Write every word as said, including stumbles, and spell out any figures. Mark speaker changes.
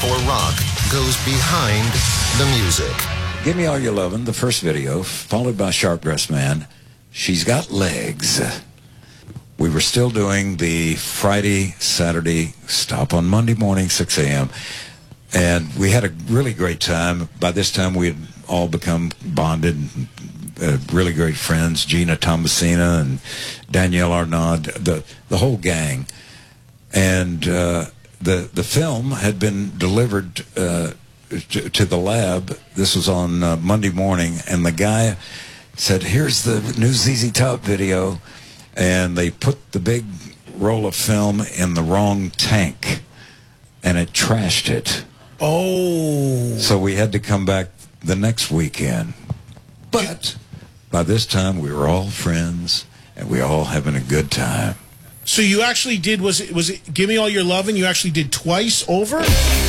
Speaker 1: before rock goes behind the music.
Speaker 2: Give Me All Your Lovin', the first video, followed by Sharp Dressed Man. She's Got Legs. We were still doing the Friday, Saturday stop on Monday morning, six a m And we had a really great time. By this time, we had all become bonded, uh, really great friends. Gina Thomasina and Danielle Arnaud, the, the whole gang. And uh, the, the film had been delivered uh, to, to the lab. This was on uh, Monday morning. And the guy said, here's the new Z Z Top video. And they put the big roll of film in the wrong tank. And it trashed it.
Speaker 3: Oh.
Speaker 2: So we had to come back the next weekend. But by this time, we were all friends, and we all having a good time.
Speaker 3: So you actually did, was it, was it Give Me All Your Lovin', you actually did twice over?